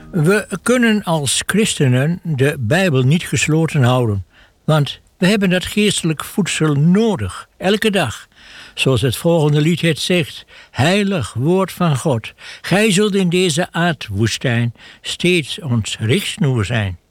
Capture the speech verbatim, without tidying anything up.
We kunnen als christenen de Bijbel niet gesloten houden, want we hebben dat geestelijk voedsel nodig, elke dag. Zoals het volgende lied het zegt: heilig woord van God, gij zult in deze aardwoestijn steeds ons richtsnoer zijn.